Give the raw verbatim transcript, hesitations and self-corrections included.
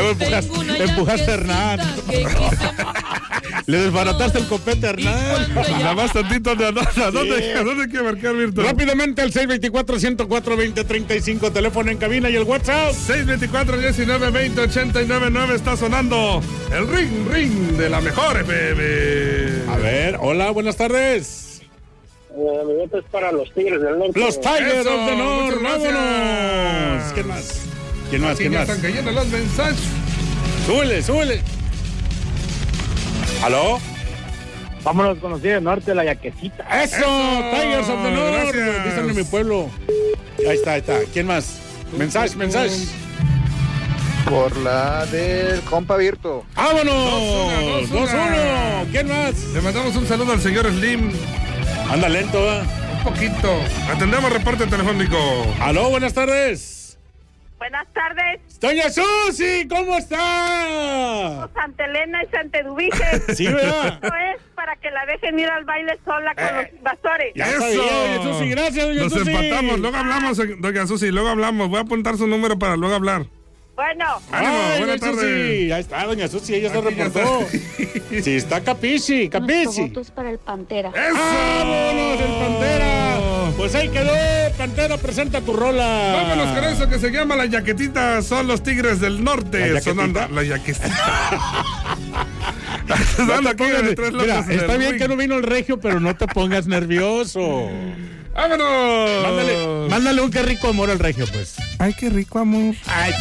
Luego empujaste, empujaste a Hernán. Le desbarataste el copete a Hernán. Nada más tantito de a dónde, a dónde, a dónde hay que marcar, Virto. Rápidamente al seis veinticuatro, ciento cuatro, veinte treinta y cinco, teléfono en cabina y el WhatsApp. seis veinticuatro, diecinueve, veinte, ochenta y nueve nueve está sonando el ring ring de la mejor F M. A ver, hola, buenas tardes. Eh, mi voto es para los Tigres del Norte. Los Tigers Eso, of the North, muchas gracias. vámonos. ¿Quién más? ¿Quién más? Aquí ¿Quién ya más? están cayendo los mensajes. Súbele, súbele. ¿Aló? Vámonos con los Tigres del Norte, la yaquecita. Eso, Eso, Tigers of the North. gracias. Dicen en mi pueblo. Ahí está, ahí está. ¿Quién más? Mensaje, mensaje. Por la del compa Virto. ¡Vámonos! Dos, una, dos, dos una. uno. ¿Quién más? Le mandamos un saludo al señor Slim. Anda lento, ¿eh? Un poquito. Atendemos reporte telefónico. Aló, buenas tardes. Buenas tardes, Doña Susi, ¿cómo está? Santa Elena y Santa Eduviges. Sí, ¿verdad? Esto es para que la dejen ir al baile sola con Eh, los invasores. Ya Eso. sabía, doña Susi, gracias, doña Nos Susi. empatamos. Luego hablamos, doña Susi. Luego hablamos. Voy a apuntar su número para luego hablar. Bueno, Ánimo, Ay, buenas doña tardes. Susi. Ahí está, doña Susi, ella se Aquí ya reportó. está. Sí, está capichi, Nuestro capichi. voto es para el Pantera. ¡Eso! ¡Vámonos, el Pantera! Pues ahí quedó, Pantera, presenta tu rola. Vámonos con eso que se llama La Yaquetita. Son los Tigres del Norte. ¿La Yaquetita? Sonando la Yaquetita. No Sonando te aquí pongas- de tres Mira, locos en está el bien ring. que no vino el regio, pero no te pongas nervioso. ¡Vámonos! Mándale, mándale un qué rico amor al regio, pues. Ay, qué rico amor. Ay,